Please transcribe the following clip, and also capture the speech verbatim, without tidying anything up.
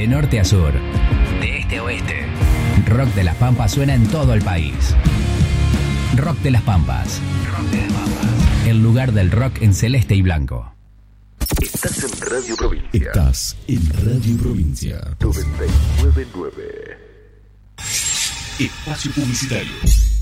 De norte a sur, de este a oeste, Rock de las Pampas suena en todo el país. Rock de las Pampas. Rock de las Pampas. El lugar del rock en celeste y blanco. Estás en Radio Provincia. Estás en Radio Provincia. noventa y nueve punto nueve. Espacio publicitario.